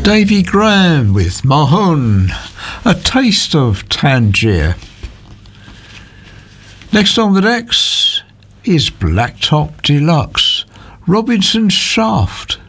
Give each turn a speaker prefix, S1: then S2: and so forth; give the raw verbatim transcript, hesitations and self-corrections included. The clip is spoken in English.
S1: Davy Graham with Mahon, A Taste of Tangier. Next on the decks is Blacktop Deluxe, Robinson Shaft.